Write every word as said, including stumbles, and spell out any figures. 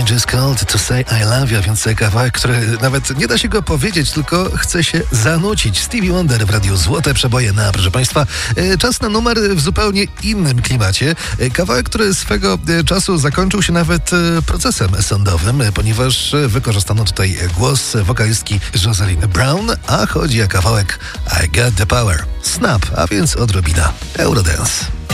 I just called to say I love you, więc kawałek, który nawet nie da się go powiedzieć, tylko chce się zanucić. Stevie Wonder w Radiu Złote Przeboje na, proszę Państwa, czas na numer w zupełnie innym klimacie. Kawałek, który swego czasu zakończył się nawet procesem sądowym, ponieważ wykorzystano tutaj głos wokalistki Jocelyn Brown, a chodzi o kawałek I Got The Power. Snap, a więc odrobina Eurodance.